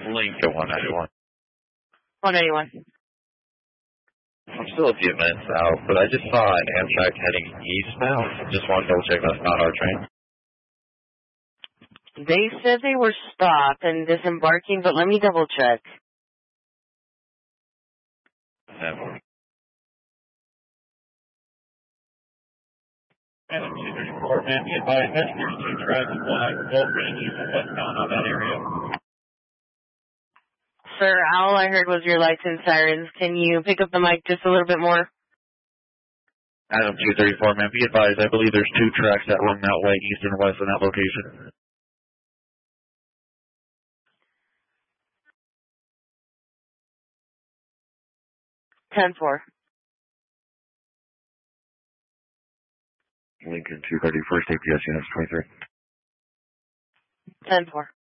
Lincoln 191. 191. I'm still a few minutes out, but I just saw an Amtrak heading eastbound. Just want to double check that's not our train. They said they were stopped and disembarking, but let me double check. Adam 234, man, be advised, that's 32 tracks, Gold Ridge, westbound on that area. Sir, all I heard was your lights and sirens. Can you pick up the mic just a little bit more? Adam 234, man, be advised, I believe there's 2 tracks that run that way, east and west in that location. Ten four. Lincoln 231st APS Units 23. 10-4.